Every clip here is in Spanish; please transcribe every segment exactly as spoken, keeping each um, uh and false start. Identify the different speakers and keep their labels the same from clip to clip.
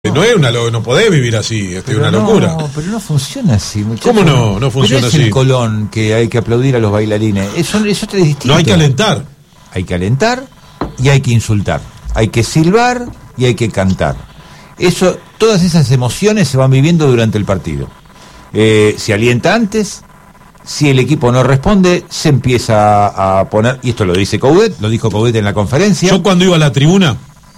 Speaker 1: No es una lo- no podés vivir así, es una
Speaker 2: no,
Speaker 1: locura.
Speaker 2: Pero no funciona así, muchachos.
Speaker 1: ¿Cómo no? No funciona
Speaker 2: pero es
Speaker 1: así.
Speaker 2: el Colón que hay que aplaudir a los bailarines. Eso, eso es distinto.
Speaker 1: No hay que alentar.
Speaker 2: Hay que alentar y hay que insultar. Hay que silbar y hay que cantar. Eso, todas esas emociones se van viviendo durante el partido. Eh, se alienta antes. Si el equipo no responde, se empieza a poner, y esto lo dice Coudet, lo dijo Coudet en la conferencia.
Speaker 1: Yo cuando iba a la tribuna,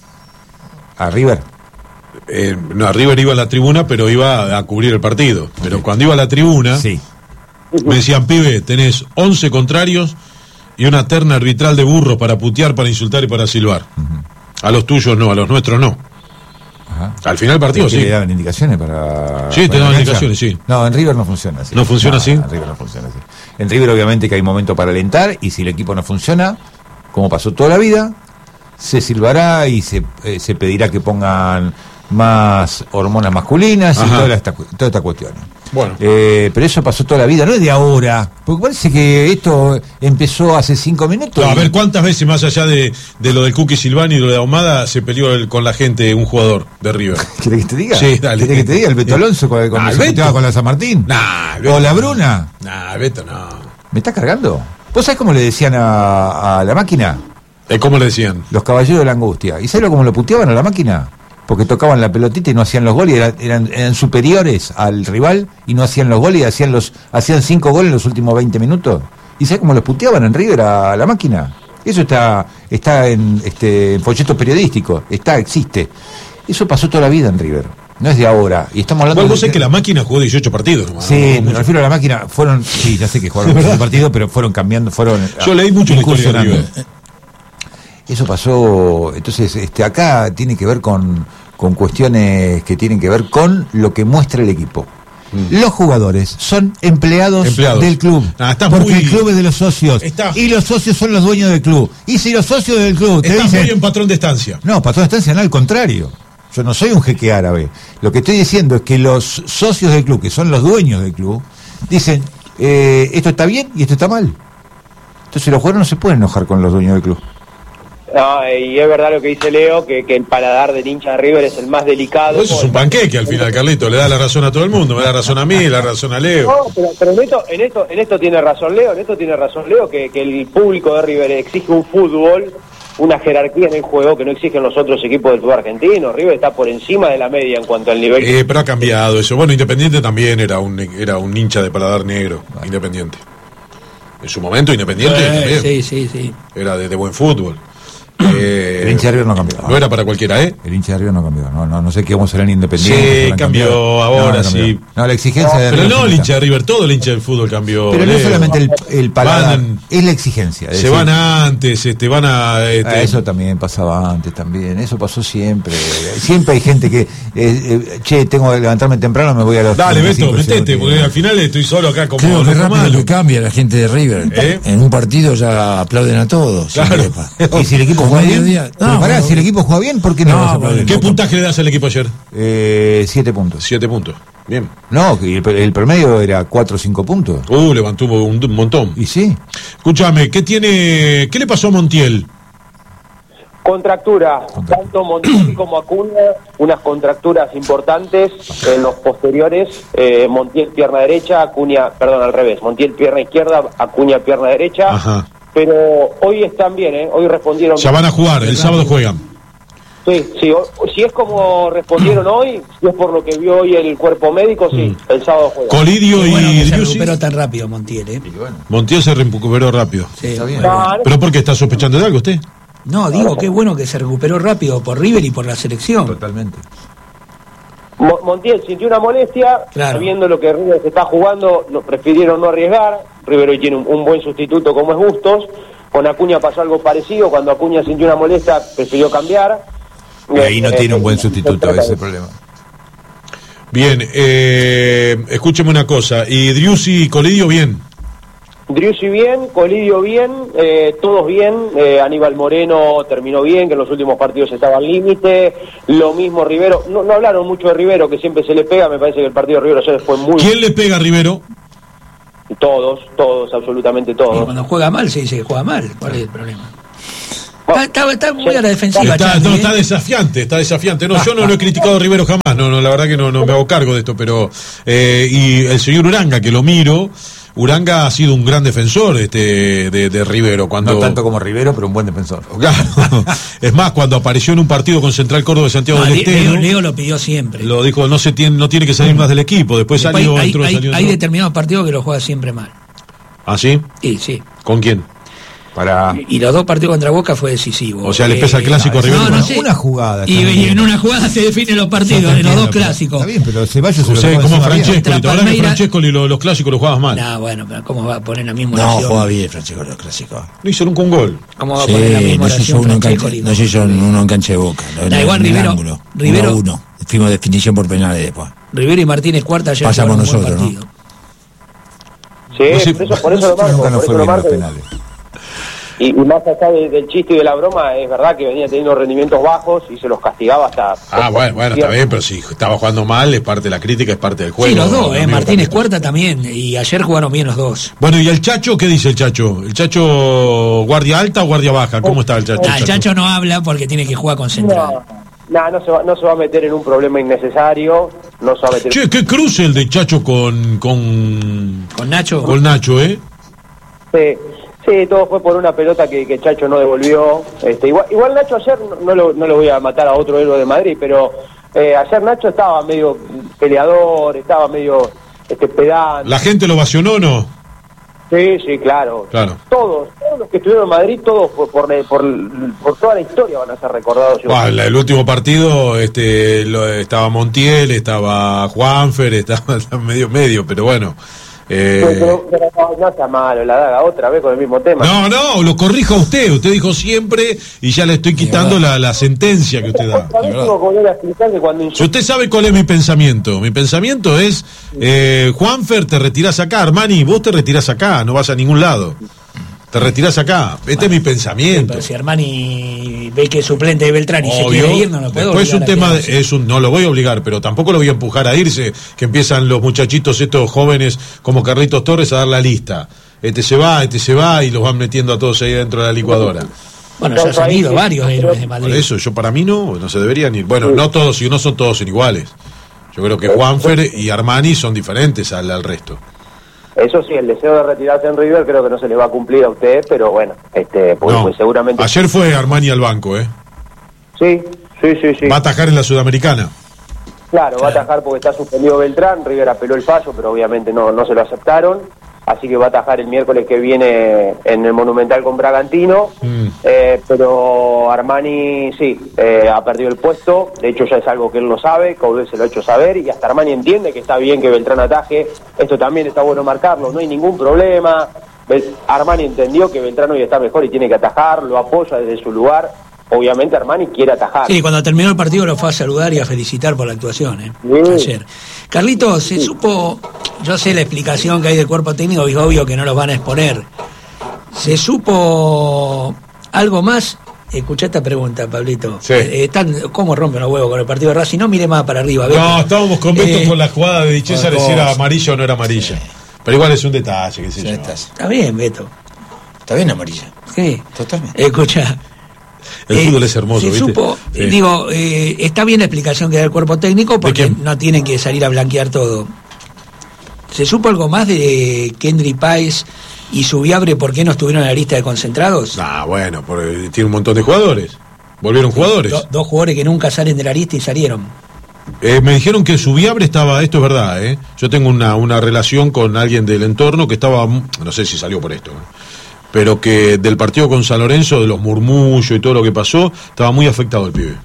Speaker 2: A River.
Speaker 1: eh, no, a River iba a la tribuna, pero iba a cubrir el partido. Pero cuando iba a la tribuna,
Speaker 2: Sí.
Speaker 1: me decían, pibe, tenés once contrarios y una terna arbitral de burros para putear, para insultar y para silbar.
Speaker 2: Uh-huh.
Speaker 1: A los tuyos no, a los nuestros no.
Speaker 2: Ajá.
Speaker 1: Al final del partido,
Speaker 2: ¿Que
Speaker 1: sí.
Speaker 2: le daban indicaciones para...?
Speaker 1: Sí, te
Speaker 2: para
Speaker 1: daban
Speaker 2: la
Speaker 1: indicaciones,
Speaker 2: cancha?
Speaker 1: sí.
Speaker 2: No, en River no funciona así.
Speaker 1: ¿No funciona así?
Speaker 2: En River no funciona así. En River obviamente que hay momentos para alentar, y si el equipo no funciona, como pasó toda la vida, se silbará y se, eh, se pedirá que pongan más hormonas masculinas.
Speaker 1: Ajá.
Speaker 2: Y toda esta, toda esta cuestión.
Speaker 1: Bueno.
Speaker 2: Eh, pero eso pasó toda la vida, no es de ahora, porque parece que esto empezó hace cinco minutos.
Speaker 1: No, a
Speaker 2: y-
Speaker 1: ver, ¿cuántas veces más allá de, de lo del Cookie Silvani y lo de Ahumada se peleó el- con la gente un jugador de River?
Speaker 2: ¿Querés que te diga?
Speaker 1: Sí, dale.
Speaker 2: ¿Querés que te diga? El Beto Alonso con, con,
Speaker 1: Nah,
Speaker 2: se
Speaker 1: el Beto.
Speaker 2: puteaba con la San Martín.
Speaker 1: Nah, el
Speaker 2: O
Speaker 1: Beto
Speaker 2: la
Speaker 1: no.
Speaker 2: Bruna.
Speaker 1: Nah, Beto no.
Speaker 2: ¿Me está cargando? ¿Vos sabés cómo le decían a, a la máquina?
Speaker 1: Eh, ¿Cómo le decían?
Speaker 2: Los caballeros de la angustia. ¿Y sabés cómo lo puteaban a la máquina? Porque tocaban la pelotita y no hacían los goles, eran, eran, eran superiores al rival y no hacían los goles y hacían los hacían cinco goles en los últimos veinte minutos. ¿Y sabés cómo los puteaban en River a la máquina? Eso está está en este en folletos periodísticos, está, existe. Eso pasó toda la vida en River. No es de ahora. Y estamos hablando
Speaker 1: Bueno,
Speaker 2: de
Speaker 1: vos sabés que la máquina jugó dieciocho partidos nomás.
Speaker 2: Sí,
Speaker 1: no jugó
Speaker 2: me
Speaker 1: mucho.
Speaker 2: refiero a la máquina, fueron, sí, ya sé que jugaron un partido, pero fueron cambiando, fueron
Speaker 1: Yo leí mucho la historia de
Speaker 2: incursionando.
Speaker 1: River.
Speaker 2: Eso pasó, entonces este acá tiene que ver con, con cuestiones que tienen que ver con lo que muestra el equipo.
Speaker 1: Mm.
Speaker 2: Los jugadores son empleados,
Speaker 1: Empleados.
Speaker 2: del club,
Speaker 1: Ah, estás
Speaker 2: porque
Speaker 1: muy-
Speaker 2: el club es de los socios,
Speaker 1: Está-
Speaker 2: y los socios son los dueños del club. Y si los socios del club te
Speaker 1: Estás
Speaker 2: dicen...
Speaker 1: muy en patrón de estancia.
Speaker 2: No, patrón de estancia, no, al contrario. Yo no soy un jeque árabe. Lo que estoy diciendo es que los socios del club, que son los dueños del club, dicen, eh, esto está bien y esto está mal. Entonces los jugadores no se pueden enojar con los dueños del club.
Speaker 3: No, y es verdad lo que dice Leo, que, que el paladar del hincha de River es el más delicado.
Speaker 1: Eso es un panqueque al final, Carlito. Le da la razón a todo el mundo. Me da razón a mí, le da razón a Leo.
Speaker 3: No, pero, pero en, esto, en, esto, en esto tiene razón Leo, en esto tiene razón Leo, que, que el público de River exige un fútbol, una jerarquía en el juego que no exigen los otros equipos del fútbol argentino. River está por encima de la media en cuanto al nivel.
Speaker 1: Eh, pero ha cambiado eso. Bueno, Independiente también era un era un hincha de paladar negro. Independiente. En su momento, Independiente
Speaker 4: Eh,
Speaker 1: también.
Speaker 4: sí, sí, sí.
Speaker 1: Era de, de buen fútbol. Eh,
Speaker 2: El hincha de River no cambió.
Speaker 1: no era para cualquiera, ¿eh?
Speaker 2: El hincha de River no cambió. No, no, no sé qué vamos a ser en Independiente.
Speaker 1: Sí,
Speaker 2: habrán
Speaker 1: cambió,
Speaker 2: cambiado.
Speaker 1: ahora
Speaker 2: no, no cambió.
Speaker 1: sí.
Speaker 2: No, la exigencia de
Speaker 1: Pero
Speaker 2: River
Speaker 1: no
Speaker 2: siempre
Speaker 1: el hincha
Speaker 2: está.
Speaker 1: de River, todo el hincha del fútbol cambió.
Speaker 2: Pero no
Speaker 1: Leo.
Speaker 2: es solamente el, el paladar,
Speaker 1: Van-
Speaker 2: es la exigencia. es
Speaker 1: Se
Speaker 2: decir,
Speaker 1: van antes, este, van a... Este,
Speaker 2: Ah, eso también pasaba antes también, eso pasó siempre. Siempre hay gente que, eh, eh, che, tengo que levantarme temprano, me voy a los...
Speaker 1: Dale,
Speaker 2: veinticinco
Speaker 1: Beto, metete,
Speaker 2: segundos.
Speaker 1: porque al final estoy solo acá como
Speaker 5: Creo que
Speaker 1: loco
Speaker 5: rápido
Speaker 1: malo.
Speaker 5: que cambia la gente de River.
Speaker 1: ¿Eh?
Speaker 5: En un partido ya aplauden a todos.
Speaker 1: Claro.
Speaker 5: Siempre.
Speaker 2: Y si el equipo
Speaker 5: Como
Speaker 2: juega
Speaker 5: medio
Speaker 2: bien,
Speaker 5: día-
Speaker 2: pero
Speaker 5: No,
Speaker 2: pará,
Speaker 5: bueno,
Speaker 2: si el equipo juega bien, ¿por qué no,
Speaker 5: No,
Speaker 2: vas a aplaudir?
Speaker 1: ¿Qué puntaje le das al equipo ayer?
Speaker 2: Eh, siete puntos.
Speaker 1: Siete puntos. Bien.
Speaker 2: No, que el, el promedio era cuatro o cinco puntos.
Speaker 1: Uh, levantó un, un montón.
Speaker 2: Y sí.
Speaker 1: Escúchame, ¿qué tiene, qué le pasó a Montiel?
Speaker 3: Contractura, tanto Montiel como Acuña, unas contracturas importantes en los posteriores. Eh, Montiel pierna derecha, Acuña, perdón, al revés. Montiel pierna izquierda, Acuña pierna derecha.
Speaker 1: Ajá.
Speaker 3: Pero hoy están bien, ¿eh? Hoy respondieron
Speaker 1: Ya
Speaker 3: bien.
Speaker 1: van a jugar, el sábado juegan.
Speaker 3: Sí, sí, o- si es como respondieron hoy, si es por lo que vio hoy el cuerpo médico, sí, el sábado juega.
Speaker 1: Colidio
Speaker 4: Qué bueno
Speaker 1: y
Speaker 4: que se
Speaker 1: Driussi.
Speaker 4: recuperó tan rápido Montiel, ¿eh?
Speaker 1: Montiel se recuperó rápido.
Speaker 4: Sí,
Speaker 2: Está bien.
Speaker 4: bueno.
Speaker 3: No,
Speaker 1: ¿Pero por qué está sospechando de algo usted?
Speaker 4: No, digo, qué bueno que se recuperó rápido por River y por la selección.
Speaker 2: Totalmente.
Speaker 3: Mo- Montiel sintió una molestia,
Speaker 4: Claro.
Speaker 3: sabiendo lo que River se está jugando, no, prefirieron no arriesgar. River hoy tiene un, un buen sustituto como es Bustos. Con Acuña pasó algo parecido, cuando Acuña sintió una molestia, prefirió cambiar.
Speaker 2: Y ahí no
Speaker 3: Eh,
Speaker 2: tiene un buen
Speaker 3: eh,
Speaker 2: sustituto,
Speaker 3: eh,
Speaker 2: ese es el problema.
Speaker 1: Bien, eh, escúcheme una cosa. ¿Y Driussi y Colidio bien?
Speaker 3: Driussi bien, Colidio bien, eh, todos bien, eh, Aníbal Moreno terminó bien, que en los últimos partidos estaba al límite, lo mismo Rivero, no, no hablaron mucho de Rivero, que siempre se le pega, me parece que el partido de Rivero ayer fue muy...
Speaker 1: ¿Quién le pega a Rivero?
Speaker 3: Todos, todos, absolutamente
Speaker 4: Y
Speaker 3: todos.
Speaker 4: cuando juega mal se dice que juega mal. ¿Cuál es el problema? Está, está, está muy a la defensiva,
Speaker 1: Está,
Speaker 4: Charlie,
Speaker 1: no,
Speaker 4: ¿eh?
Speaker 1: está desafiante, está desafiante. No, yo no lo he criticado a Rivero jamás, no, no, la verdad que no, no me hago cargo de esto, pero eh, y el señor Uranga, que lo miro, Uranga ha sido un gran defensor este de, de Rivero. Cuando...
Speaker 2: No tanto como Rivero, pero un buen defensor.
Speaker 1: Claro. Es más, cuando apareció en un partido con Central Córdoba de Santiago
Speaker 4: No,
Speaker 1: del
Speaker 4: Leo,
Speaker 1: Estero,
Speaker 4: Leo lo pidió siempre.
Speaker 1: lo dijo, no se tiene, no tiene que salir más del equipo. Después,
Speaker 4: Después
Speaker 1: salió,
Speaker 4: hay,
Speaker 1: entró,
Speaker 4: hay,
Speaker 1: salió,
Speaker 4: hay
Speaker 1: entró.
Speaker 4: determinados partidos que lo juega siempre mal.
Speaker 1: ¿Ah, sí?
Speaker 4: Y sí.
Speaker 1: ¿Con quién?
Speaker 2: Para...
Speaker 4: Y los dos partidos contra Boca fue decisivo.
Speaker 1: O sea, le pesa el clásico a
Speaker 4: no,
Speaker 1: Rivero.
Speaker 4: no
Speaker 1: ¿no?
Speaker 4: sé.
Speaker 2: Una jugada.
Speaker 4: Y, y en una jugada se definen los partidos, en los dos clásicos.
Speaker 2: Está bien, pero Ceballos se
Speaker 1: O
Speaker 2: lo
Speaker 1: sea,
Speaker 2: toma
Speaker 1: como
Speaker 2: encima bien.
Speaker 1: Francescoli,
Speaker 4: Contra
Speaker 1: te hablaba que
Speaker 4: Palmeiras-
Speaker 1: Francescoli los, los clásicos los jugabas mal.
Speaker 4: No, bueno, pero ¿cómo va a poner la misma
Speaker 5: No,
Speaker 4: oración?
Speaker 5: juega bien Francisco los clásicos.
Speaker 1: No hizo nunca un gol.
Speaker 4: ¿Cómo va a
Speaker 5: Sí,
Speaker 4: poner la misma
Speaker 5: no se hizo
Speaker 4: oración?
Speaker 5: uno en cancha,
Speaker 4: Francescoli?
Speaker 5: no se hizo uno en cancha de Boca. No,
Speaker 4: Da
Speaker 5: en-
Speaker 4: igual,
Speaker 5: en el
Speaker 4: Rivero-
Speaker 5: ángulo.
Speaker 4: Rivero-
Speaker 5: uno a uno. Fuimos definición por penales después.
Speaker 4: Rivero y Martínez Cuarta ayer
Speaker 5: Pasamos
Speaker 4: jugaron un buen
Speaker 5: nosotros,
Speaker 4: partido.
Speaker 3: Sí,
Speaker 1: No sé,
Speaker 3: por eso, por eso lo
Speaker 2: Nosotros
Speaker 3: marco,
Speaker 2: nunca nos
Speaker 3: por
Speaker 2: fue
Speaker 3: eso lo
Speaker 2: bien los
Speaker 3: marco.
Speaker 2: penales.
Speaker 3: Y, y más allá de- del chiste y de la broma, es verdad que venía teniendo rendimientos bajos y se los castigaba hasta...
Speaker 1: Ah, bueno, bueno, está bien, pero si estaba jugando mal, es parte de la crítica, es parte del juego.
Speaker 4: Sí, los dos,
Speaker 1: ¿no?
Speaker 4: eh,
Speaker 1: Amigo,
Speaker 4: Martínez
Speaker 1: también.
Speaker 4: Cuarta también. Y ayer jugaron bien los dos.
Speaker 1: Bueno, ¿y el Chacho qué dice el Chacho? ¿El Chacho guardia alta o guardia baja? ¿Cómo está el Chacho?
Speaker 4: Ah, el Chacho no habla porque tiene que jugar con Central.
Speaker 3: No, no, no, se va, no se va a meter en un problema innecesario, no se va a meter...
Speaker 1: Che, qué cruce el de Chacho con, con,
Speaker 4: Con Nacho.
Speaker 1: con Nacho, ¿eh?
Speaker 3: Sí, sí, todo fue por una pelota que, que Chacho no devolvió. Este, igual, igual Nacho ayer, no, no, lo, no lo voy a matar a otro héroe de Madrid, pero eh, ayer Nacho estaba medio peleador, estaba medio este, pedante.
Speaker 1: ¿La gente lo vacionó o no?
Speaker 3: Sí, sí, claro.
Speaker 1: Claro.
Speaker 3: Todos, todos los que estuvieron en Madrid, todos por, por, por, por toda la historia van a ser recordados. yo
Speaker 1: Bah,
Speaker 3: creo.
Speaker 1: la- el último partido este, lo- estaba Montiel, estaba Juanfer, estaba medio medio, pero bueno. eh,
Speaker 3: Pero, pero no, no está malo, la daga otra vez con el mismo tema.
Speaker 1: no, no, lo corrijo a usted. Usted dijo siempre y ya le estoy quitando la, la sentencia que usted da.
Speaker 3: Otra vez tengo que volver a explicar que cuando
Speaker 1: Si
Speaker 3: insulta
Speaker 1: usted sabe cuál es mi pensamiento, mi pensamiento es, eh, Juanfer, te retirás acá, Armani, vos te retirás acá, no vas a ningún lado. Te retirás acá. Este es mi pensamiento.
Speaker 4: Pero si Armani ve que es suplente de Beltrán y se
Speaker 1: Obvio.
Speaker 4: quiere ir, no lo puedo
Speaker 1: Después es un
Speaker 4: obligar a
Speaker 1: tema, de-
Speaker 4: quedarse.
Speaker 1: es un, no lo voy a obligar, pero tampoco lo voy a empujar a irse, que empiezan los muchachitos estos jóvenes como Carlitos Torres a dar la lista. Este se va, este se va y los van metiendo a todos ahí dentro de la licuadora.
Speaker 4: Bueno, ya se han ido varios héroes de
Speaker 1: Por
Speaker 4: Madrid.
Speaker 1: eso, yo para mí no, no se deberían ir. Bueno, no todos, y no son todos iguales. Yo creo que Juanfer y Armani son diferentes al, al resto.
Speaker 3: Eso sí, el deseo de retirarse en River creo que no se le va a cumplir a usted, pero bueno, este, pues,
Speaker 1: No.
Speaker 3: pues seguramente...
Speaker 1: Ayer fue Armani al banco, ¿eh?
Speaker 3: Sí, sí, sí, sí.
Speaker 1: Va a atajar en la Sudamericana.
Speaker 3: Claro, va a atajar porque está suspendido Beltrán, River apeló el fallo, pero obviamente no, no se lo aceptaron, así que va a atajar el miércoles que viene en el Monumental con Bragantino,
Speaker 1: Mm.
Speaker 3: eh, pero Armani sí, eh, ha perdido el puesto, de hecho ya es algo que él lo sabe, Coudet se lo ha hecho saber, y hasta Armani entiende que está bien que Beltrán ataje, esto también está bueno marcarlo, no hay ningún problema, Bel- Armani entendió que Beltrán hoy está mejor y tiene que atajar, lo apoya desde su lugar, obviamente Armani quiere atajar.
Speaker 4: Sí, cuando terminó el partido lo fue a saludar y a felicitar por la actuación, ¿eh?
Speaker 3: Sí.
Speaker 4: Ayer. Carlitos, se supo, yo sé la explicación que hay del cuerpo técnico, y obvio que no los van a exponer. ¿Se supo algo más? Escuchá esta pregunta, Pablito.
Speaker 1: Sí.
Speaker 4: Eh, están, ¿Cómo rompen los huevos con el partido de Racing? No mire más para arriba. ¿ves?
Speaker 1: No, estábamos contentos
Speaker 4: Eh,
Speaker 1: con la jugada de Di César, si era
Speaker 5: cosa.
Speaker 1: amarilla o no era amarilla. Pero igual es un detalle, qué sé
Speaker 5: Ya
Speaker 1: yo.
Speaker 5: estás.
Speaker 4: Está bien, Beto.
Speaker 5: Está bien amarilla.
Speaker 4: Sí.
Speaker 5: Totalmente.
Speaker 4: Escucha.
Speaker 1: El
Speaker 4: Eh,
Speaker 1: fútbol es hermoso,
Speaker 4: se
Speaker 1: ¿viste?
Speaker 4: supo,
Speaker 1: Sí.
Speaker 4: digo, eh, está bien la explicación que da el cuerpo técnico porque
Speaker 1: quién?
Speaker 4: no tienen que salir a blanquear todo. ¿Se supo algo más de Kendry Páez y Subiabre por qué no estuvieron en la lista de concentrados?
Speaker 1: Ah, bueno, porque tiene un montón de jugadores. Volvieron jugadores.
Speaker 4: Do- dos jugadores que nunca salen de la lista y salieron.
Speaker 1: Eh, me dijeron que Subiabre estaba, esto es verdad, ¿eh? Yo tengo una, una relación con alguien del entorno que estaba, no sé si salió por esto, ¿eh? Pero que del partido con San Lorenzo, de los murmullos y todo lo que pasó, estaba muy afectado el pibe.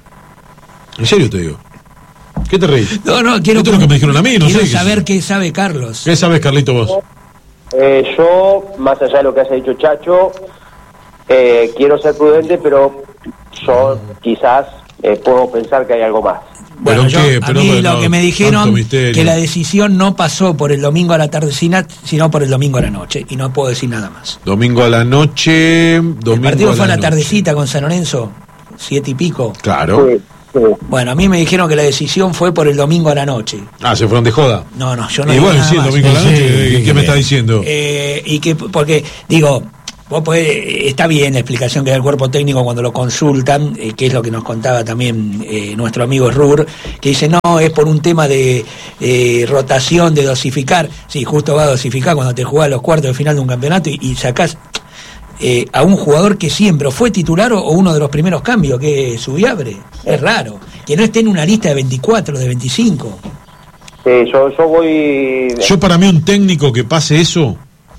Speaker 1: En serio te digo. ¿Qué te reís?
Speaker 4: No, no, quiero,
Speaker 1: Esto es lo que me dijeron a mí, no
Speaker 4: quiero
Speaker 1: sé qué-
Speaker 4: saber qué sabe Carlos.
Speaker 1: ¿Qué sabes, Carlito, vos?
Speaker 3: Eh, yo, más allá de lo que haya dicho Chacho, eh, quiero ser prudente, pero yo quizás eh, puedo pensar que hay algo más.
Speaker 4: Bueno,
Speaker 1: ¿Pero
Speaker 4: yo,
Speaker 1: qué?
Speaker 4: a
Speaker 1: Pero
Speaker 4: mí
Speaker 1: no,
Speaker 4: lo
Speaker 1: no,
Speaker 4: que me
Speaker 1: tanto
Speaker 4: dijeron
Speaker 1: misterio.
Speaker 4: que la decisión no pasó por el domingo a la tardecina, sino por el domingo a la noche, y no puedo decir nada más.
Speaker 1: Domingo a la noche. Domingo
Speaker 4: el partido
Speaker 1: a
Speaker 4: fue a la
Speaker 1: noche.
Speaker 4: tardecita con San Lorenzo, siete y pico.
Speaker 1: Claro.
Speaker 3: Sí, sí.
Speaker 4: Bueno, a mí me dijeron que la decisión fue por el domingo a la noche.
Speaker 1: Ah, se fueron de joda.
Speaker 4: No, no, yo no
Speaker 1: Y
Speaker 4: digo
Speaker 1: bueno,
Speaker 4: nada
Speaker 1: sí, el
Speaker 4: más.
Speaker 1: domingo a la
Speaker 5: Sí,
Speaker 1: noche,
Speaker 5: sí,
Speaker 1: ¿qué
Speaker 5: sí,
Speaker 1: me
Speaker 5: sí.
Speaker 1: está diciendo?
Speaker 4: Eh, y que, porque, digo, vos podés, está bien la explicación que da el cuerpo técnico cuando lo consultan, eh, que es lo que nos contaba también eh, nuestro amigo Rur, que dice, no, es por un tema de eh, rotación, de dosificar. Sí, justo va a dosificar cuando te jugás los cuartos de final de un campeonato y, y sacás eh, a un jugador que siempre fue titular o, o uno de los primeros cambios, que es Subiabre. Es raro, que no esté en una lista de veinticuatro, de veinticinco.
Speaker 3: Sí, yo, yo voy...
Speaker 1: Yo para mí un técnico que pase eso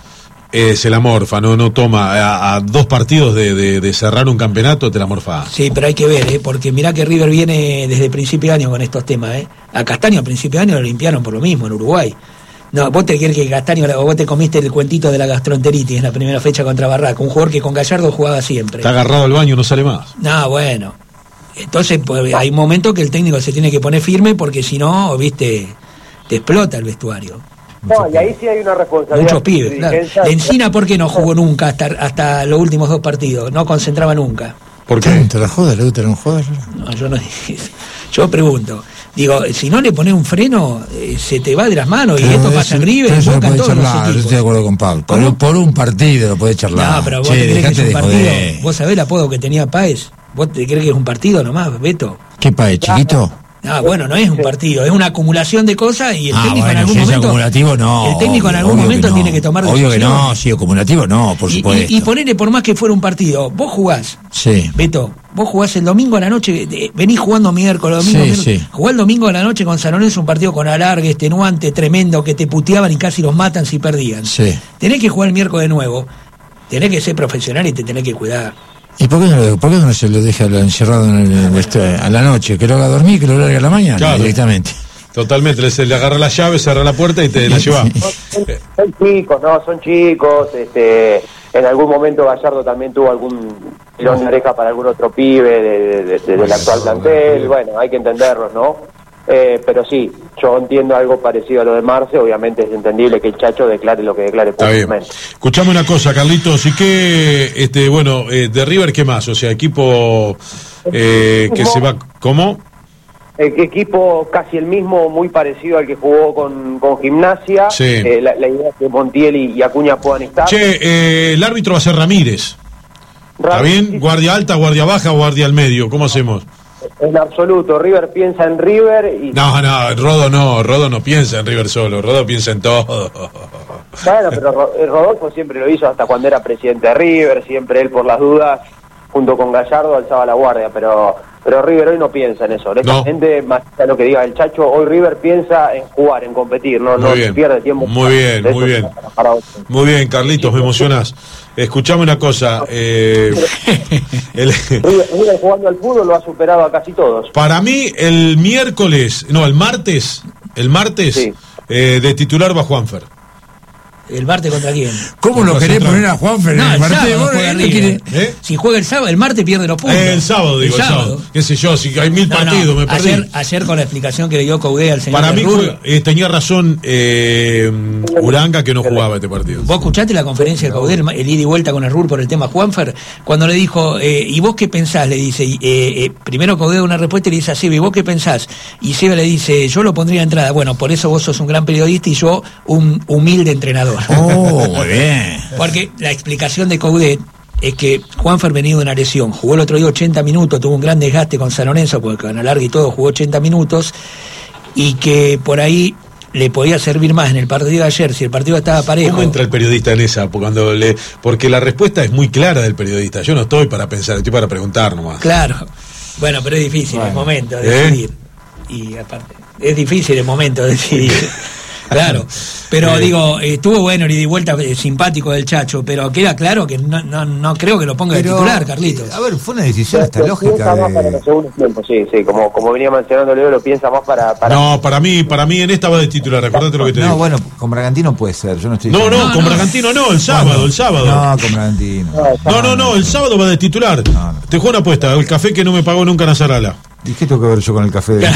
Speaker 1: eh, se la morfa, no no toma a, a dos partidos de, de, de cerrar un campeonato, te la morfa.
Speaker 4: Sí, pero hay que ver, ¿eh? Porque mirá que River viene desde principio de año con estos temas. ¿eh? A Castaño a principio de año lo limpiaron por lo mismo en Uruguay. No, vos te querés que Castaño, o vos te comiste el cuentito de la gastroenteritis en la primera fecha contra Barraca, un jugador que con Gallardo jugaba siempre.
Speaker 1: Está agarrado al baño, no sale más.
Speaker 4: No, bueno. Entonces pues, hay momentos que el técnico se tiene que poner firme porque si no, viste, te explota el vestuario.
Speaker 3: No, y ahí sí hay una responsabilidad.
Speaker 4: Muchos pibes, claro. Encina, ¿por qué no jugó nunca hasta, hasta los últimos dos partidos? No concentraba nunca.
Speaker 1: ¿Por qué?
Speaker 5: ¿Te la jodas? ¿Le gusta un jodas?
Speaker 4: No, yo no dije. Yo pregunto. Digo, si no le pones un freno, eh, se te va de las manos.
Speaker 5: Pero
Speaker 4: y esto
Speaker 5: eso,
Speaker 4: pasa en River,
Speaker 5: eso
Speaker 4: en
Speaker 5: lo
Speaker 4: Boca, en
Speaker 5: puede
Speaker 4: todos los
Speaker 5: charlar, yo
Speaker 4: equipos.
Speaker 5: estoy de acuerdo con Pablo. Por,
Speaker 4: ¿Cómo?
Speaker 5: por un partido lo podés charlar.
Speaker 4: No, pero vos
Speaker 5: che,
Speaker 4: te crees que es un
Speaker 5: dejate de
Speaker 4: partido.
Speaker 5: joder.
Speaker 4: ¿Vos sabés el apodo que tenía Páez? ¿Vos te crees que es un partido nomás, Beto?
Speaker 5: ¿Qué país, chiquito?
Speaker 4: No, bueno, no es un partido, es una acumulación de cosas y el
Speaker 5: Ah,
Speaker 4: técnico
Speaker 5: bueno,
Speaker 4: en algún
Speaker 5: si es
Speaker 4: momento.
Speaker 5: acumulativo, no.
Speaker 4: El técnico en
Speaker 5: obvio,
Speaker 4: algún
Speaker 5: obvio
Speaker 4: momento
Speaker 5: no.
Speaker 4: tiene que tomar
Speaker 5: Obvio
Speaker 4: decisiones.
Speaker 5: que no, sí, acumulativo no, por
Speaker 4: Y,
Speaker 5: supuesto.
Speaker 4: y, y ponele por más que fuera un partido, vos jugás,
Speaker 5: Sí.
Speaker 4: Beto, vos jugás el domingo a la noche, de- venís jugando miércoles, domingo,
Speaker 5: Sí,
Speaker 4: miércoles,
Speaker 5: sí.
Speaker 4: jugás el domingo a la noche con San Lorenzo, un partido con alargue, extenuante, tremendo, que te puteaban y casi los matan si perdían.
Speaker 5: Sí.
Speaker 4: Tenés que jugar el miércoles de nuevo, tenés que ser profesional y te tenés que cuidar.
Speaker 5: ¿Y por qué no, lo- por qué no se lo deja encerrado en el, en este- a la noche? ¿Que lo haga dormir, que lo largue a la mañana?
Speaker 1: Claro.
Speaker 5: Directamente.
Speaker 1: Totalmente, le, le agarra la llave, cerra la puerta y te la lleva.
Speaker 3: Son, son chicos, ¿no? Son chicos. Este, en algún momento Gallardo también tuvo algún tirón de oreja para algún otro pibe de, de- de- del actual plantel. Bueno, hay que entenderlos, ¿no? Eh, pero sí, yo entiendo algo parecido a lo de Marce. Obviamente es entendible que el Chacho declare lo que declare
Speaker 1: Está bien.
Speaker 3: públicamente.
Speaker 1: Escuchame una cosa, Carlitos, y que, este, bueno, eh, de River, ¿qué más? O sea, equipo eh, que se va, ¿cómo?
Speaker 3: El equipo casi el mismo, muy parecido al que jugó con, con Gimnasia.
Speaker 1: Sí.
Speaker 3: Eh, la, la idea es que Montiel y, y Acuña puedan estar.
Speaker 1: Che, eh, el árbitro va a ser Ramírez. ¿Está
Speaker 3: Ra-
Speaker 1: bien? ¿Guardia alta, guardia baja, guardia al medio? ¿Cómo hacemos?
Speaker 3: En absoluto, River piensa en River y...
Speaker 1: No, no, Rodo no, Rodo no piensa en River solo, Rodo piensa en todo.
Speaker 3: Bueno, pero Ro- eh, Rodolfo siempre lo hizo hasta cuando era presidente de River, siempre él por las dudas, junto con Gallardo, alzaba la guardia, pero pero River hoy no piensa en eso. Honestamente, más allá de lo que diga el Chacho, hoy River piensa en jugar, en competir, no,
Speaker 1: Muy
Speaker 3: no
Speaker 1: bien.
Speaker 3: pierde tiempo.
Speaker 1: Muy bien,
Speaker 3: De
Speaker 1: muy
Speaker 3: eso
Speaker 1: bien.
Speaker 3: para- para otro.
Speaker 1: Muy bien, Carlitos, me emocionás. Escuchame una cosa. Eh, el-
Speaker 3: River, River jugando al fútbol lo ha superado a casi todos.
Speaker 1: para mí, el miércoles, no, el martes, el martes,
Speaker 3: Sí.
Speaker 1: eh, de titular va Juanfer.
Speaker 4: ¿El martes contra quién?
Speaker 5: ¿Cómo lo
Speaker 1: Contra
Speaker 5: querés
Speaker 1: Central.
Speaker 5: poner a Juanfer en
Speaker 4: No,
Speaker 5: el
Speaker 4: el
Speaker 5: partido?
Speaker 4: sábado
Speaker 5: Vos,
Speaker 4: juega
Speaker 5: él no
Speaker 4: River.
Speaker 5: quiere-
Speaker 1: ¿Eh?
Speaker 4: Si juega el sábado, el martes pierde los puntos.
Speaker 1: Eh, el sábado, digo, el sábado. Qué sé yo, si hay mil
Speaker 4: No, no,
Speaker 1: partidos, me perdí.
Speaker 4: Ayer, ayer con la explicación que le dio Coudet al señor
Speaker 1: Para mí
Speaker 4: Derrur,
Speaker 1: juega- eh, tenía razón eh, Uranga que no jugaba este partido.
Speaker 4: vos escuchaste la conferencia de Coudet, el, el ida y vuelta con el Rur por el tema Juanfer, cuando le dijo, eh, ¿y vos qué pensás? Le dice, y, eh, eh, primero Coudet da una respuesta y le dice a Seba, ¿y vos qué pensás? Y Seba le dice, yo lo pondría de entrada. Bueno, por eso vos sos un gran periodista y yo un humilde entrenador.
Speaker 5: Oh, muy bien.
Speaker 4: Porque la explicación de Coudet es que Juanfer venía de una lesión, jugó el otro día ochenta minutos, tuvo un gran desgaste con San Lorenzo, porque con alargue y todo jugó ochenta minutos, y que por ahí le podía servir más en el partido de ayer, si el partido estaba parejo.
Speaker 1: ¿Cómo entra el periodista en esa? Cuando le, porque la respuesta es muy clara del periodista. Yo no estoy para pensar, estoy para preguntar nomás.
Speaker 4: Claro, bueno, pero es difícil el momento de
Speaker 1: ¿Eh?
Speaker 4: decidir. Y aparte, es difícil el momento de decidir. Claro, pero
Speaker 1: Eh.
Speaker 4: digo, eh, estuvo bueno el ida y vuelta eh, simpático del Chacho, pero queda claro que no, no, no creo que lo ponga de
Speaker 2: Pero,
Speaker 4: titular, Carlitos.
Speaker 2: eh, A ver, fue una decisión hasta
Speaker 3: Lo
Speaker 2: lógica
Speaker 3: piensa más para
Speaker 2: de...
Speaker 3: los segundos tiempos, sí, sí, como, como venía mencionando Leo, lo piensa más para... para...
Speaker 1: No, para mí, para mí en esta va de titular, acordate lo que te
Speaker 2: No,
Speaker 1: digo.
Speaker 2: bueno, con Bragantino puede ser, yo no estoy
Speaker 1: No,
Speaker 2: diciendo-
Speaker 1: no,
Speaker 4: No,
Speaker 1: con
Speaker 4: no.
Speaker 1: Bragantino no, el sábado, el sábado.
Speaker 2: No, con Bragantino.
Speaker 1: No, no, no, el sábado va de titular.
Speaker 2: No, no.
Speaker 1: Te juego una apuesta, el café que no me pagó nunca Nazarala.
Speaker 2: ¿Y qué tengo que ver yo con el café de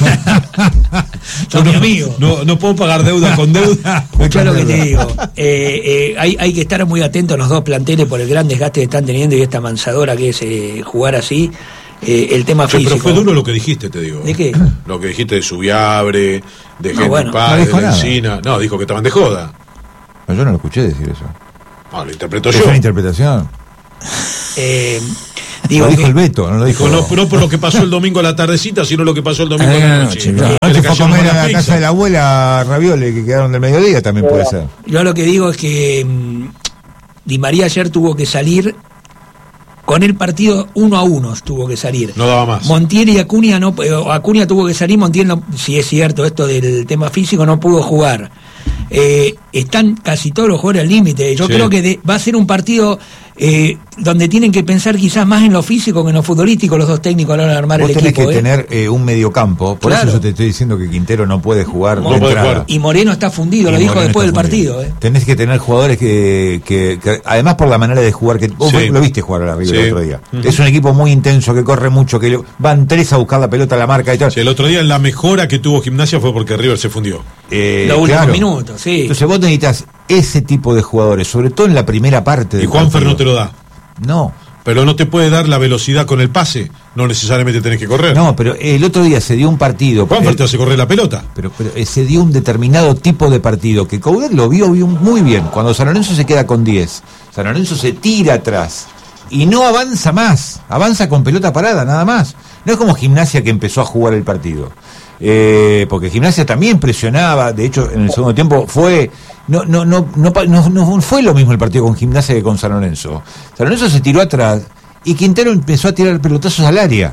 Speaker 4: Sos mi amigo.
Speaker 1: No, no puedo pagar deuda con deuda.
Speaker 4: Escuchá lo que te digo. Eh, eh, hay, hay que estar muy atentos los dos planteles por el gran desgaste que están teniendo y esta mansadora que es eh, jugar así. Eh, el tema
Speaker 1: Che,
Speaker 4: físico.
Speaker 1: pero fue duro lo que dijiste, te digo.
Speaker 4: ¿De qué?
Speaker 1: Lo que dijiste de Subiabre, de
Speaker 4: No,
Speaker 1: Gente
Speaker 4: bueno,
Speaker 1: Paz,
Speaker 2: no
Speaker 1: de
Speaker 2: dijo
Speaker 1: la
Speaker 2: nada.
Speaker 1: Encina. No, dijo que estaban de joda.
Speaker 2: No, yo no lo escuché decir eso.
Speaker 1: No, lo interpreto
Speaker 2: ¿Es
Speaker 1: yo.
Speaker 2: una interpretación?
Speaker 4: Eh, digo
Speaker 2: Lo dijo
Speaker 4: que-
Speaker 2: el Beto, no lo dijo.
Speaker 1: No, no por lo que pasó el domingo a la tardecita, sino lo que pasó el domingo
Speaker 5: Ah,
Speaker 1: a la
Speaker 5: no,
Speaker 1: noche.
Speaker 5: no, claro.
Speaker 1: Que le
Speaker 2: Se fue a
Speaker 1: cayeron
Speaker 2: comer
Speaker 1: con
Speaker 2: a la
Speaker 1: pizza.
Speaker 2: casa de la abuela ravioles que quedaron del mediodía, también puede ser.
Speaker 4: Yo lo que digo es que mm, Di María ayer tuvo que salir con el partido uno a uno, tuvo que salir.
Speaker 1: No daba más.
Speaker 4: Montiel y Acuña no, eh, Acuña tuvo que salir, Montiel no, si es cierto esto del tema físico, no pudo jugar. Eh, están casi todos los jugadores al límite. Yo
Speaker 1: Sí.
Speaker 4: creo que de- va a ser un partido eh, donde tienen que pensar quizás más en lo físico que en lo futbolístico los dos técnicos a la hora de armar
Speaker 2: Vos
Speaker 4: el
Speaker 2: tenés
Speaker 4: equipo.
Speaker 2: que
Speaker 4: ¿eh?
Speaker 2: tener eh, un mediocampo, por
Speaker 4: Claro.
Speaker 2: eso yo te estoy diciendo que Quintero no puede jugar
Speaker 1: No
Speaker 2: de
Speaker 1: puede
Speaker 2: entrada.
Speaker 1: jugar.
Speaker 4: Y Moreno está fundido,
Speaker 2: Y
Speaker 4: lo dijo
Speaker 2: Moreno
Speaker 4: después del
Speaker 2: está
Speaker 4: partido.
Speaker 2: fundido.
Speaker 4: ¿eh?
Speaker 2: Tenés que tener jugadores que, que- que- además por la manera de jugar, que vos
Speaker 1: Sí.
Speaker 2: lo viste jugar a la River
Speaker 1: Sí.
Speaker 2: el otro día.
Speaker 1: Ujú.
Speaker 2: Es un equipo muy intenso, que corre mucho, que lo- van tres a buscar la pelota a la marca y tal.
Speaker 1: Sí, el otro día la mejora que tuvo Gimnasia fue porque River se fundió.
Speaker 2: Eh,
Speaker 4: Los últimos
Speaker 2: claro.
Speaker 4: minutos, sí.
Speaker 2: Entonces vos necesitas ese tipo de jugadores, sobre todo en la primera parte
Speaker 1: Y
Speaker 2: del
Speaker 1: Juanfer
Speaker 2: partido.
Speaker 1: no te lo da.
Speaker 2: No,
Speaker 1: Pero no te puede dar la velocidad con el pase. No necesariamente tenés que correr.
Speaker 2: no, pero el otro día se dio un partido.
Speaker 1: Juanfer
Speaker 2: el-
Speaker 1: te hace correr la pelota.
Speaker 2: Pero, pero eh, se dio un determinado tipo de partido que Coudet lo vio, vio muy bien. Cuando San Lorenzo se queda con diez, San Lorenzo se tira atrás y no avanza más, avanza con pelota parada, nada más. No es como Gimnasia que empezó a jugar el partido. Eh, porque Gimnasia también presionaba, de hecho en el segundo tiempo fue no no no no pa- no, no fue lo mismo el partido con Gimnasia que con San Lorenzo. San Lorenzo se tiró atrás y Quintero empezó a tirar pelotazos al área.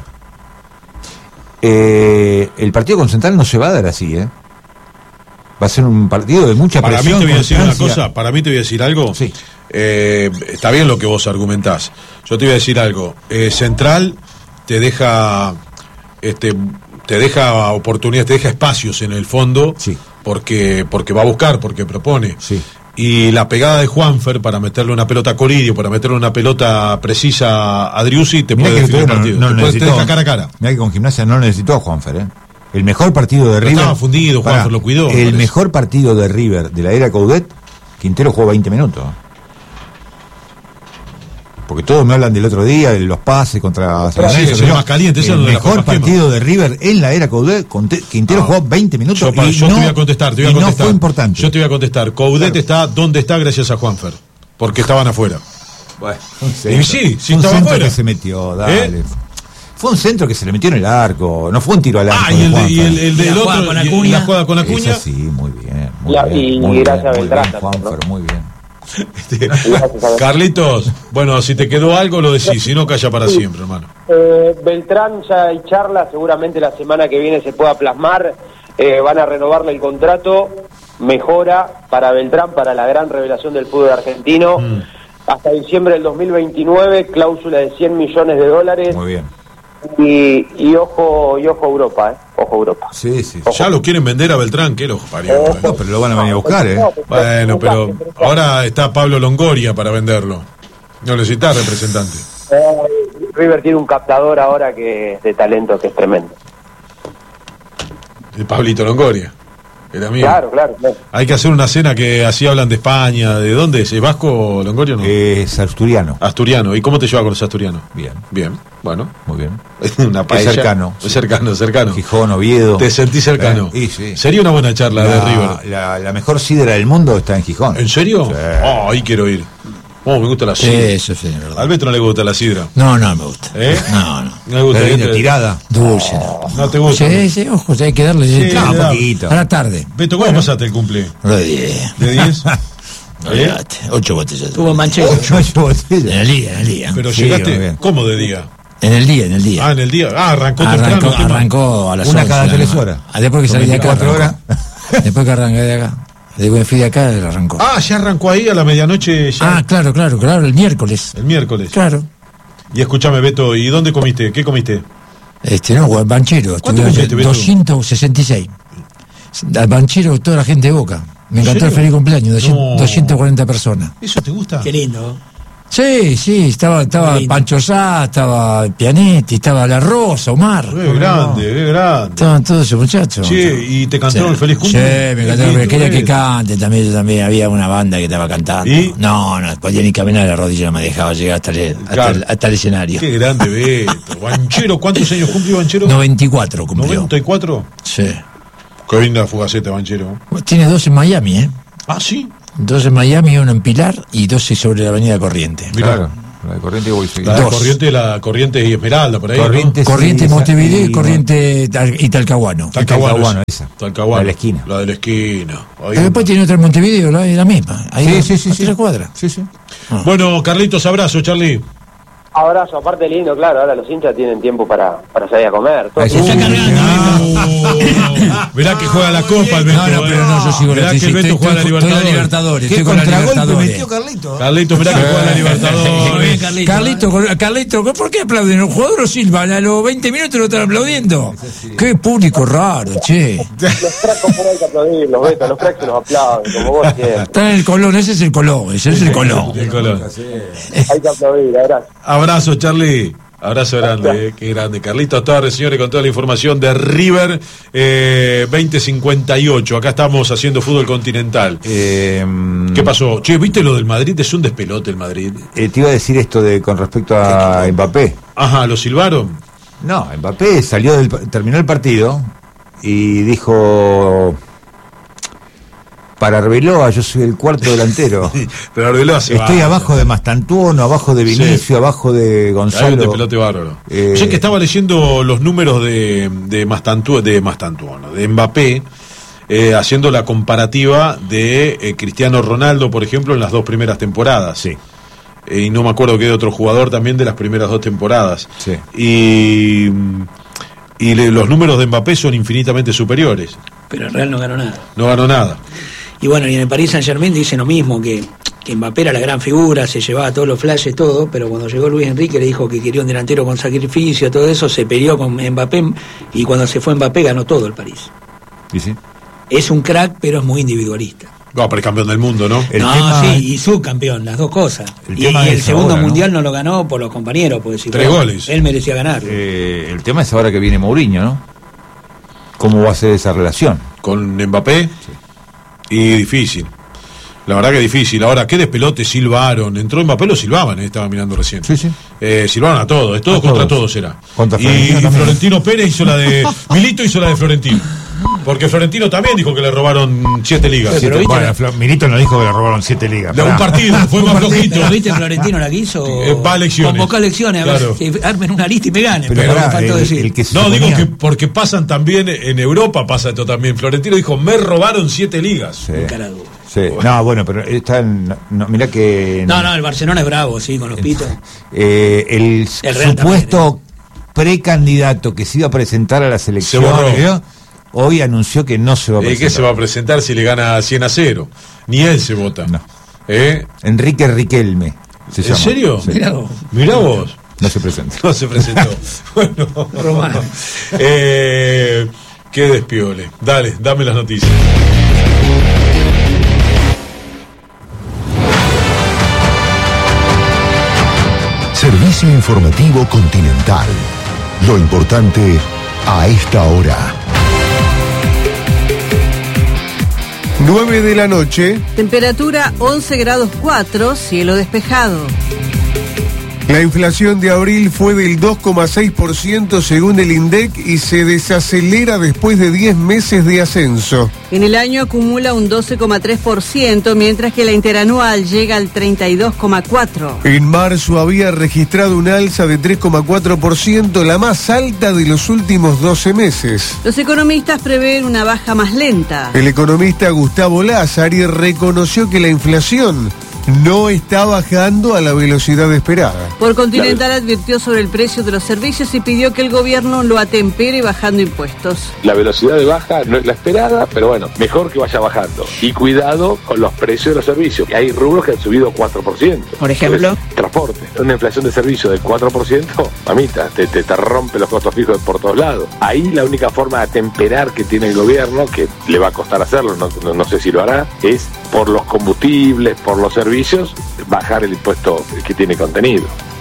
Speaker 2: Eh, el partido con Central no se va a dar así, ¿eh? Va a ser un partido de mucha
Speaker 1: Para mí
Speaker 2: presión.
Speaker 1: te voy a decir una
Speaker 2: constancia.
Speaker 1: cosa, para mí te voy a decir algo.
Speaker 2: Sí.
Speaker 1: Eh, está bien lo que vos argumentás. Yo te voy a decir algo. Eh, Central te deja, este, te deja oportunidades, te deja espacios en el fondo,
Speaker 2: Sí.
Speaker 1: porque, porque va a buscar, porque propone.
Speaker 2: Sí.
Speaker 1: Y la pegada de Juanfer para meterle una pelota a Coridio, para meterle una pelota precisa a Driussi, te
Speaker 2: Mirá
Speaker 1: puede
Speaker 2: que
Speaker 1: definir el
Speaker 2: no-
Speaker 1: partido.
Speaker 2: no
Speaker 1: te, puede- te
Speaker 2: necesitó-
Speaker 1: deja cara a cara.
Speaker 2: Mirá que con Gimnasia no necesitó a Juanfer, ¿eh? El mejor partido de
Speaker 1: Pero
Speaker 2: River.
Speaker 1: estaba fundido,
Speaker 2: Pará,
Speaker 1: Juanfer lo cuidó, me
Speaker 2: El
Speaker 1: parece.
Speaker 2: mejor partido de River de la era Coudet, Quintero jugó veinte minutos. Porque todos me hablan del otro día, de los pases contra San
Speaker 1: sí,
Speaker 2: Lorenzo,
Speaker 1: es
Speaker 2: pero
Speaker 1: el más caliente, eso
Speaker 2: el
Speaker 1: es lo de la
Speaker 2: mejor
Speaker 1: papas quema.
Speaker 2: partido de River en la era Coudet, Conte- Quintero
Speaker 1: Ah.
Speaker 2: jugó veinte minutos
Speaker 1: Yo, pa-
Speaker 2: y
Speaker 1: yo
Speaker 2: no,
Speaker 1: te voy a contestar, te voy a
Speaker 2: y
Speaker 1: contestar.
Speaker 2: no fue importante.
Speaker 1: Yo te voy a contestar. Coudet está donde está gracias a Juanfer. Porque estaban afuera.
Speaker 2: Bueno, un
Speaker 1: Y sí, sí
Speaker 2: Fue un
Speaker 1: estaba
Speaker 2: centro
Speaker 1: afuera.
Speaker 2: que se metió, dale.
Speaker 1: ¿Eh?
Speaker 2: Fue un centro que se le metió en el arco, no fue un tiro al arco.
Speaker 1: Ah, y
Speaker 2: de
Speaker 1: el, de- y
Speaker 2: Juanfer.
Speaker 1: el, el
Speaker 4: Y
Speaker 1: del
Speaker 4: la
Speaker 1: otro.
Speaker 4: jugada con
Speaker 1: y- y
Speaker 4: Acuña.
Speaker 1: la jugada con Acuña.
Speaker 2: Eso sí, muy bien. Muy
Speaker 3: La-
Speaker 2: bien,
Speaker 3: y
Speaker 2: muy
Speaker 3: gracias
Speaker 2: bien,
Speaker 3: a
Speaker 2: muy
Speaker 3: Beltrán
Speaker 2: bien,
Speaker 3: también,
Speaker 2: Juanfer, muy bien.
Speaker 1: Carlitos, bueno, si te quedó algo lo decís, si no, calla para siempre, hermano.
Speaker 3: Eh, Beltrán ya hay charla, seguramente la semana que viene se pueda plasmar, eh, van a renovarle el contrato, mejora para Beltrán, para la gran revelación del fútbol argentino,
Speaker 1: Mm.
Speaker 3: hasta diciembre del dos mil veintinueve, cláusula de cien millones de dólares,
Speaker 2: Muy bien.
Speaker 3: y, y ojo y ojo Europa, eh, ojo Europa.
Speaker 2: Sí, sí.
Speaker 1: Ya lo quieren vender a Beltrán, que los parió.
Speaker 3: Eh,
Speaker 1: eh.
Speaker 2: No, pero lo van a venir a buscar, ¿eh?
Speaker 1: Bueno, pero ahora está Pablo Longoria para venderlo. No necesitas representante.
Speaker 3: Eh, River tiene un captador ahora que es de talento, que es tremendo.
Speaker 1: El Pablito Longoria. Era mío.
Speaker 3: Claro, claro, claro.
Speaker 1: Hay que hacer una cena que así hablan de España. ¿De dónde es? ¿Es vasco Longoria o no?
Speaker 2: Es asturiano.
Speaker 1: Asturiano. ¿Y cómo te lleva con los asturianos?
Speaker 2: Bien,
Speaker 1: Bien, bueno.
Speaker 2: muy bien.
Speaker 1: Una paella.
Speaker 2: cercano,
Speaker 1: Es cercano, cercano.
Speaker 2: Gijón, Oviedo.
Speaker 1: Te sentís cercano.
Speaker 2: Eh, y sí.
Speaker 1: Sería una buena charla de River.
Speaker 2: La, la, la mejor sidra del mundo está en Gijón.
Speaker 1: ¿En serio?
Speaker 2: Sí.
Speaker 1: Oh, ahí quiero ir. Oh, me gusta la
Speaker 5: Sí,
Speaker 1: sidra.
Speaker 5: eso sí, es verdad.
Speaker 1: Al Beto no le gusta la sidra.
Speaker 5: No, no me gusta.
Speaker 1: ¿Eh?
Speaker 5: No, no.
Speaker 1: No le gusta.
Speaker 2: Pero
Speaker 1: ¿eh?
Speaker 2: viene tirada.
Speaker 5: Dulce, no.
Speaker 1: No te gusta.
Speaker 5: Sí, sí, ojo, hay que darle.
Speaker 1: Sí,
Speaker 5: no,
Speaker 1: le da.
Speaker 2: poquito.
Speaker 5: a la tarde.
Speaker 1: Beto, ¿cómo pasaste el cumple?
Speaker 5: Lo de diez.
Speaker 1: ¿De diez?
Speaker 5: Olvídate, ocho botellas.
Speaker 4: Tuvo Manchego.
Speaker 2: Ocho
Speaker 5: En
Speaker 2: botellas.
Speaker 5: el día, en el día.
Speaker 1: Pero
Speaker 2: Sí, muy
Speaker 1: llegaste,
Speaker 2: bien.
Speaker 1: ¿cómo de día?
Speaker 5: En el día, en el día.
Speaker 1: Ah, en el día. Ah, arrancó
Speaker 5: Arrancó,
Speaker 1: temprano. ¿qué más?
Speaker 5: arrancó a las
Speaker 2: Una
Speaker 5: once,
Speaker 2: cada
Speaker 5: nada
Speaker 2: tres
Speaker 5: más.
Speaker 2: horas.
Speaker 5: Ah, después que salí de acá.
Speaker 2: veinticuatro
Speaker 5: arrancó. Después que arranqué de acá. Después que fui de acá, él arrancó.
Speaker 1: Ah, ya arrancó ahí a la medianoche. Ya.
Speaker 5: Ah, claro, claro, claro, el miércoles.
Speaker 1: El miércoles.
Speaker 5: Claro.
Speaker 1: Y escúchame, Beto, ¿y dónde comiste? ¿Qué comiste?
Speaker 5: Este, no, el banchero.
Speaker 1: ¿Cuánto
Speaker 5: estuvieron
Speaker 1: comiste, Beto?
Speaker 5: doscientos sesenta y seis. Al banchero, toda la gente de Boca. Me
Speaker 1: ¿En
Speaker 5: encantó el
Speaker 1: serio?
Speaker 5: feliz cumpleaños, doscientos,
Speaker 1: No.
Speaker 5: doscientas cuarenta personas.
Speaker 1: ¿Eso te gusta?
Speaker 4: Qué lindo.
Speaker 5: Sí, sí, estaba, estaba
Speaker 4: Muy lindo.
Speaker 5: Pancho Sá, estaba Pianetti, estaba La Rosa, Omar.
Speaker 1: Qué grande, qué grande.
Speaker 5: Estaban todos esos muchachos.
Speaker 1: Che, ¿y te cantaron
Speaker 5: Sí.
Speaker 1: el feliz cumple?
Speaker 5: Sí, me
Speaker 1: Qué
Speaker 5: cantaron,
Speaker 1: lindo
Speaker 5: quería que
Speaker 1: es.
Speaker 5: cante también, yo también había una banda que estaba cantando.
Speaker 1: ¿Y?
Speaker 5: No, no, podía ni caminar, la rodilla no me dejaba llegar hasta el, hasta
Speaker 1: Claro.
Speaker 5: el, hasta el escenario.
Speaker 1: Qué grande, Beto. Banchero, ¿cuántos años cumplió Banchero?
Speaker 5: noventa y cuatro cumplió.
Speaker 1: ¿noventa y cuatro?
Speaker 5: Sí.
Speaker 1: Qué linda fugaceta, Banchero.
Speaker 5: Tiene dos en Miami, ¿eh?
Speaker 1: Ah, sí.
Speaker 5: Dos en Miami, uno en Pilar y dos sobre la avenida Corriente.
Speaker 2: Claro, la de Corriente y voy
Speaker 1: La de
Speaker 5: Dos.
Speaker 1: Corriente, la Corriente y Esmeralda, por ahí.
Speaker 2: Corriente,
Speaker 1: ¿no?
Speaker 5: Corriente
Speaker 2: sí,
Speaker 5: Montevideo y
Speaker 2: y-
Speaker 5: Corriente Tal- y Talcahuano.
Speaker 1: Talcahuano,
Speaker 2: Talcahuano,
Speaker 1: esa.
Speaker 2: esa.
Speaker 1: Talcahuano.
Speaker 2: La de la esquina.
Speaker 1: La de la esquina. Ahí
Speaker 5: Pero después tiene otra en Montevideo, la, la misma. Ahí
Speaker 2: Sí,
Speaker 5: a-
Speaker 2: sí, sí,
Speaker 5: a
Speaker 2: sí.
Speaker 5: tres cuadras.
Speaker 2: Sí, sí.
Speaker 1: Bueno, Carlitos, abrazo, Charlie.
Speaker 3: Abrazo, aparte lindo, claro, ahora los hinchas tienen tiempo para, para salir a comer. Todo.
Speaker 2: Ahí se
Speaker 4: está
Speaker 2: Uh,
Speaker 4: cargando.
Speaker 1: Mirá que juega la Copa el Beto.
Speaker 5: No, no, pero no, yo sigo
Speaker 1: Mirá
Speaker 5: la
Speaker 1: que el Beto juega la
Speaker 5: estoy, estoy en la
Speaker 1: Libertadores.
Speaker 5: Libertadores.
Speaker 2: ¿Qué
Speaker 5: Estoy con la
Speaker 2: contragolpe
Speaker 5: Libertadores.
Speaker 2: metió Carlito?
Speaker 1: Carlitos, mirá que juega la
Speaker 4: Muy bien,
Speaker 1: Libertadores.
Speaker 4: Carlito.
Speaker 5: Carlito, Carlito, ¿por qué aplauden? El jugador Silva a los veinte minutos lo están aplaudiendo. Qué público raro, che.
Speaker 3: Los cracks como hay que aplaudir, los betas, los cracks se los aplauden, como vos siempre.
Speaker 5: Está en el Colón, ese es el Colón, ese es el Colón.
Speaker 1: El color.
Speaker 3: Hay que aplaudir, abrazo.
Speaker 1: Abrazo, Charlie. Abrazo grande, eh, qué grande. Carlitos Torres, señores, con toda la información de River eh, veinte cincuenta y ocho. Acá estamos haciendo fútbol continental.
Speaker 2: Eh,
Speaker 1: ¿Qué pasó? Che, ¿viste lo del Madrid? Es un despelote el Madrid.
Speaker 2: eh, te iba a decir esto de con respecto a Mbappé.
Speaker 1: Ajá, ¿lo silbaron?
Speaker 2: No, Mbappé salió del, terminó el partido y dijo para Arbeloa yo soy el cuarto delantero.
Speaker 1: Pero Arbeloa se
Speaker 2: Estoy
Speaker 1: va.
Speaker 2: abajo de Mastantuono, abajo de Vinicio,
Speaker 1: Sí.
Speaker 2: abajo de
Speaker 1: Hay un
Speaker 2: Gonzalo.
Speaker 1: despelote bárbaro.
Speaker 2: Eh,
Speaker 1: Yo sé que estaba leyendo los números de, de Mastantuono, de Mastantuono, de Mbappé, eh, haciendo la comparativa de eh, Cristiano Ronaldo, por ejemplo, en las dos primeras temporadas.
Speaker 2: Sí.
Speaker 1: Eh, y no me acuerdo qué de otro jugador también de las primeras dos temporadas.
Speaker 2: Sí.
Speaker 1: Y, y le- los números de Mbappé son infinitamente superiores.
Speaker 4: Pero el Real no ganó nada.
Speaker 1: No ganó nada.
Speaker 4: Y bueno, y en el Paris Saint Germain dicen lo mismo, que, que Mbappé era la gran figura, se llevaba todos los flashes, todo, pero cuando llegó Luis Enrique le dijo que quería un delantero con sacrificio, todo eso, se peleó con Mbappé y cuando se fue Mbappé ganó todo el París.
Speaker 2: ¿Y sí?
Speaker 4: Es un crack, pero es muy individualista.
Speaker 1: No, pero el campeón del mundo, ¿no?
Speaker 2: El
Speaker 4: no,
Speaker 2: tema-
Speaker 4: sí, y subcampeón, las dos cosas.
Speaker 2: El
Speaker 4: Y,
Speaker 2: tema
Speaker 4: y el
Speaker 2: es
Speaker 4: segundo
Speaker 2: ahora, ¿no?
Speaker 4: mundial ¿no? lo ganó por los compañeros, porque si
Speaker 1: Tres
Speaker 4: fuera-
Speaker 1: goles.
Speaker 4: él merecía ganar.
Speaker 2: Eh, el tema es ahora que viene Mourinho, ¿no? ¿Cómo va a ser esa relación?
Speaker 1: Con Mbappé. Y difícil. La verdad que difícil. Ahora, ¿qué despelote silbaron? Entró Mbappé, lo silbaban, eh, estaba mirando recién.
Speaker 2: Sí, sí.
Speaker 1: Eh, silbaron a todos, es todos
Speaker 2: A
Speaker 1: contra
Speaker 2: todos.
Speaker 1: todos era.
Speaker 2: Contra
Speaker 1: y
Speaker 2: Florentino
Speaker 1: y
Speaker 2: también.
Speaker 1: Florentino Pérez hizo la de. Milito hizo la de Florentino. Porque Florentino también dijo que le robaron siete ligas.
Speaker 4: Pero
Speaker 1: Siete-
Speaker 4: viste-
Speaker 2: Bueno, Flo- Milito nos dijo que le robaron siete ligas.
Speaker 1: de un
Speaker 2: Pará.
Speaker 1: partido, fue más flojito.
Speaker 4: Pero viste, Florentino la quiso.
Speaker 1: Eh, va a elecciones.
Speaker 4: Convocó a elecciones, a
Speaker 1: Claro.
Speaker 4: ver que armen una lista y me ganen.
Speaker 2: Pero
Speaker 4: Pero,
Speaker 2: pará,
Speaker 4: me faltó
Speaker 2: el-
Speaker 4: decir.
Speaker 2: el que se
Speaker 1: No, digo
Speaker 2: suponía-
Speaker 1: que porque pasan también en Europa, pasa esto también. Florentino dijo, me robaron siete ligas.
Speaker 2: Sí,
Speaker 4: Cara dura.
Speaker 2: sí. No, bueno, pero está en, no, mirá que...
Speaker 4: No, no, el Barcelona es bravo, sí, con los pitos.
Speaker 2: Eh, el,
Speaker 4: El Real
Speaker 2: supuesto precandidato que se iba a presentar a la selección
Speaker 1: Se borró.
Speaker 2: ¿vio? Hoy anunció que no se va a
Speaker 1: Eh,
Speaker 2: presentar.
Speaker 1: ¿Qué se va a presentar si le gana cien a cero? Ni él se vota.
Speaker 2: No.
Speaker 1: ¿Eh?
Speaker 2: Enrique Riquelme se
Speaker 1: ¿En
Speaker 2: llama.
Speaker 1: serio?
Speaker 2: Sí.
Speaker 4: Mirá vos.
Speaker 1: Mirá vos.
Speaker 2: No se presenta.
Speaker 1: No se presentó. Bueno.
Speaker 4: Román.
Speaker 1: Eh, qué despiole. Dale, dame las noticias.
Speaker 6: Servicio informativo Continental. Lo importante a esta hora.
Speaker 7: nueve de la noche,
Speaker 8: Temperatura once grados cuatro, cielo despejado.
Speaker 7: la inflación de abril fue del dos coma seis por ciento según el INDEC y se desacelera después de diez meses de ascenso.
Speaker 8: En el año acumula un doce coma tres por ciento, mientras que la interanual llega al treinta y dos coma cuatro por ciento.
Speaker 7: En marzo había registrado un alza de tres coma cuatro por ciento, la más alta de los últimos doce meses.
Speaker 8: Los economistas prevén una baja más lenta.
Speaker 7: El economista Gustavo Lázari reconoció que la inflación no está bajando a la velocidad esperada.
Speaker 8: Por Continental advirtió sobre el precio de los servicios y pidió que el gobierno lo atempere bajando impuestos.
Speaker 9: La velocidad de baja no es la esperada, pero bueno, mejor que vaya bajando. Y cuidado con los precios de los servicios. Hay rubros que han subido cuatro por ciento.
Speaker 8: Por ejemplo.
Speaker 9: Entonces, transporte. Una inflación de servicio del cuatro por ciento, mamita, te, te, te rompe los costos fijos por todos lados. Ahí la única forma de atemperar que tiene el gobierno, que le va a costar hacerlo, no, no, no sé si lo hará, es por los combustibles, por los servicios, bajar el impuesto que tiene contenido.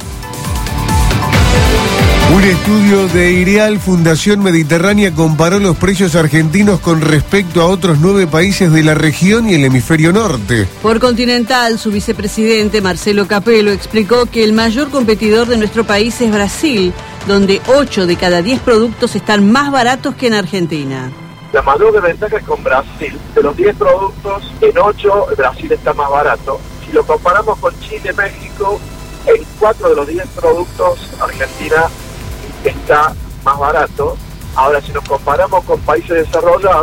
Speaker 7: Un estudio de IREAL Fundación Mediterránea comparó los precios argentinos con respecto a otros nueve países de la región y el hemisferio norte.
Speaker 8: Por Continental, su vicepresidente Marcelo Capello explicó que el mayor competidor de nuestro país es Brasil, donde ocho de cada diez productos están más baratos que en Argentina.
Speaker 10: La mayor desventaja es con Brasil. De los diez productos, en ocho Brasil está más barato. Si lo comparamos con Chile, México, en cuatro de los diez productos Argentina está más barato. Ahora, si nos comparamos con países desarrollados,